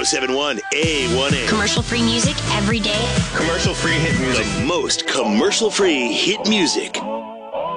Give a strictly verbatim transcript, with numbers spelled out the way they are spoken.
seventy-one A one A. Commercial-free music every day. Commercial-free hit music. The most commercial-free hit music